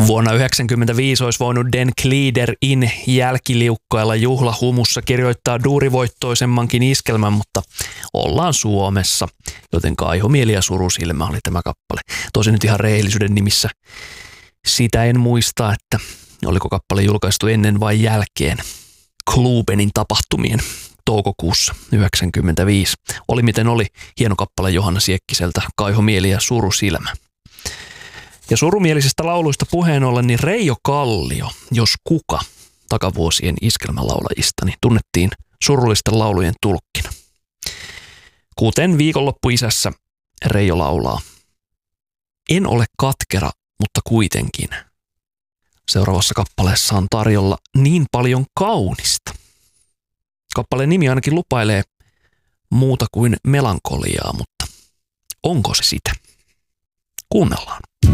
Vuonna 1995 olisi voinut Den Glieder-in jälkiliukkailla juhlahumussa kirjoittaa duurivoittoisemmankin iskelmän, mutta ollaan Suomessa, joten Kaihomieli ja Surusilmä oli tämä kappale. Tosin nyt ihan rehellisyyden nimissä sitä en muista, että oliko kappale julkaistu ennen vai jälkeen Klubenin tapahtumien toukokuussa 1995. Oli miten oli, hieno kappale Johanna Siekkiseltä, Kaihomieli ja Surusilmä. Ja surumielisestä lauluista puheen ollen, niin Reijo Kallio, jos kuka, takavuosien iskelmälaulajista, niin tunnettiin surullisten laulujen tulkkina. Kuten Viikonloppuisässä Reijo laulaa: en ole katkera, mutta kuitenkin. Seuraavassa kappaleessa on tarjolla niin paljon kaunista. Kappaleen nimi ainakin lupailee muuta kuin melankoliaa, mutta onko se sitä? Kuunnellaan.